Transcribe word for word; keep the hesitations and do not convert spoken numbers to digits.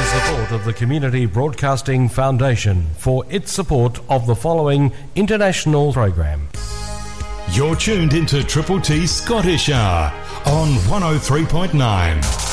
the support of the Community Broadcasting Foundation for its support of the following international program. You're tuned into Triple T Scottish Hour on one oh three point nine.